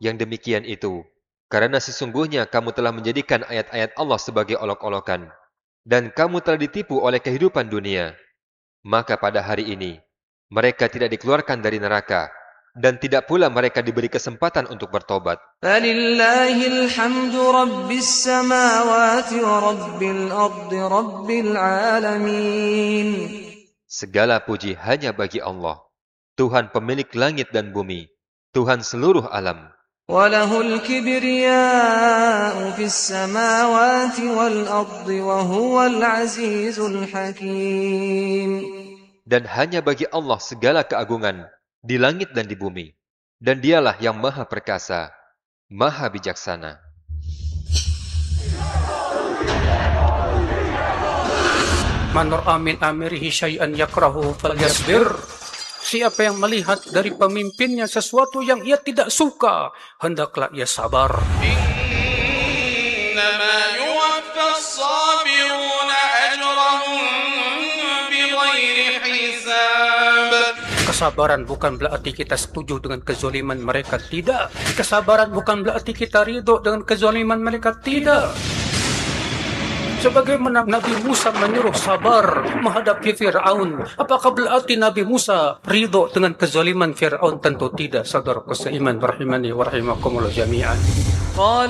Yang demikian itu, karena sesungguhnya kamu telah menjadikan ayat-ayat Allah sebagai olok-olokan, dan kamu telah ditipu oleh kehidupan dunia. Maka pada hari ini, mereka tidak dikeluarkan dari neraka, dan tidak pula mereka diberi kesempatan untuk bertobat. فَلِلَّهِ الْحَمْدُ رَبِّ السَّمَاوَاتِ وَرَبِّ الْأَرْضِ رَبِّ الْعَالَمِينَ. Segala puji hanya bagi Allah, Tuhan pemilik langit dan bumi, Tuhan seluruh alam. وَلَهُ الْكِبْرِيَاءُ فِي السَّمَاوَاتِ وَالْأَرْضِ وَهُوَ الْعَزِيزُ الْحَكِيمُ. Dan hanya bagi Allah segala keagungan di langit dan di bumi. Dan dialah yang maha perkasa, maha bijaksana. Man ra'a min amirihi syai'an yakrahu falyasbir. Siapa yang melihat dari pemimpinnya sesuatu yang ia tidak suka, hendaklah ia sabar. إنما يوفى الصابرون أجرهم بغير حساب. Kesabaran bukan berarti kita setuju dengan kezaliman mereka, tidak. Kesabaran bukan berarti kita ridho dengan kezaliman mereka, tidak. Sebagaimana Nabi Musa menyuruh sabar menghadapi Fir'aun, apakah berarti Nabi Musa ridho dengan kezaliman Fir'aun? Tentu tidak. Saudara seiman rahimani wa rahimakumullah jami'an.